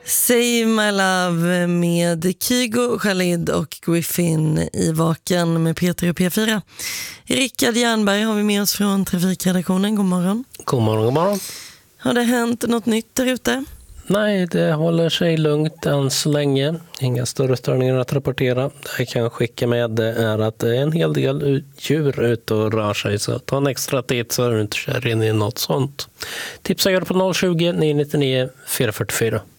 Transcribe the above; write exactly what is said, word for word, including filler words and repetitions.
Say My Love med Kygo, Khalid och Griffin i Vaken med Peter och P fyra. Rickard Jernberg har vi med oss från Trafikredaktionen. God morgon. God morgon, god morgon. Har det hänt något nytt där ute? Nej, det håller sig lugnt än så länge. Inga större störningar att rapportera. Det jag kan skicka med det är att det är en hel del djur ute och rör sig. Så ta en extra tid så är du inte kär in i något sånt. Tipsa gör på noll tjugo, nio nio nio, fyra fyra fyra.